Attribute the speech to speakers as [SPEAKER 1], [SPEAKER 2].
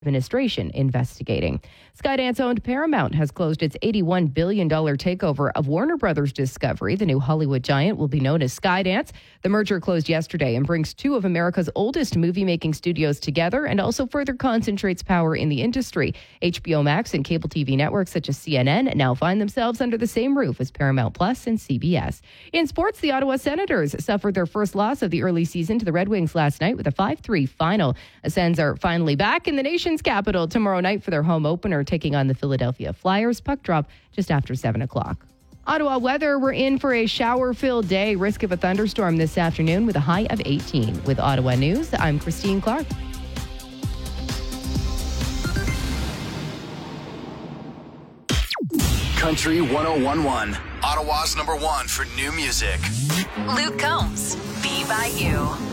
[SPEAKER 1] administration investigating. Skydance-owned Paramount has closed its $81 billion takeover of Warner Brothers Discovery. The new Hollywood giant will be known as Skydance. The merger closed yesterday and brings two of America's oldest movie-making studios together and also further concentrates power in the industry. HBO Max and cable TV networks such as CNN now find themselves under the same roof as Paramount Plus and CBS. In sports, the Ottawa Senators suffered their first loss of the early season to the Red Wings last night with a 5-3 final. The Sens are finally back in the nation's capital tomorrow night for their home opener, taking on the Philadelphia Flyers. Puck drop just after 7 o'clock. Ottawa weather, we're in for a shower-filled day. Risk of a thunderstorm this afternoon with a high of 18. With Ottawa News, I'm Christine Clark.
[SPEAKER 2] Country 101.1, Ottawa's #1 for new music.
[SPEAKER 3] Luke Combs, Be By You.